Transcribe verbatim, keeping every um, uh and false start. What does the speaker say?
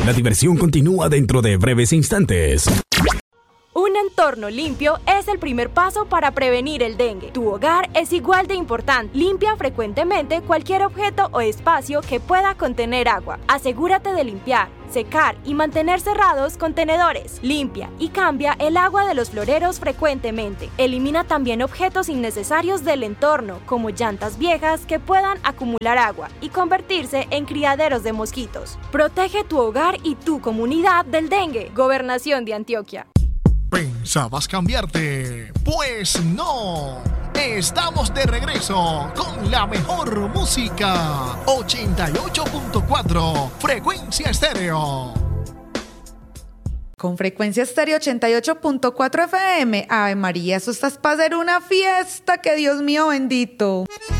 La diversión continúa dentro de breves instantes. Un entorno limpio es el primer paso para prevenir el dengue. Tu hogar es igual de importante. Limpia frecuentemente cualquier objeto o espacio que pueda contener agua. Asegúrate de limpiar, secar y mantener cerrados contenedores. Limpia y cambia el agua de los floreros frecuentemente. Elimina también objetos innecesarios del entorno, como llantas viejas que puedan acumular agua y convertirse en criaderos de mosquitos. Protege tu hogar y tu comunidad del dengue. Gobernación de Antioquia. ¿Pensabas cambiarte? Pues no. Estamos de regreso con la mejor música. ochenta y ocho punto cuatro Frecuencia Estéreo. Con Frecuencia Estéreo ochenta y ocho punto cuatro F M. Ave María, eso estás para hacer una fiesta, que Dios mío bendito.